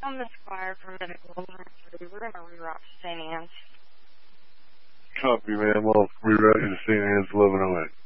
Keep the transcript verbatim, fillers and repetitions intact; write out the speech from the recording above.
I'm the Squire from Medical Emergency. We're going to reroute to Saint Anne's. Copy, man. Well, reroute you to Saint Anne's eleven oh eight.